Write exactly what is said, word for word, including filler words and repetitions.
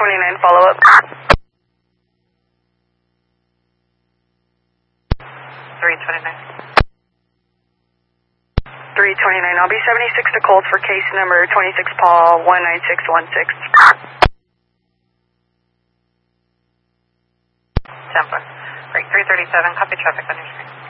twenty-nine, follow up. three twenty-nine. three twenty-nine, I'll be seventy-six to Colt for case number twenty-six Paul one nine six one six. Tampa. Great, three thirty-seven, copy traffic on your screen.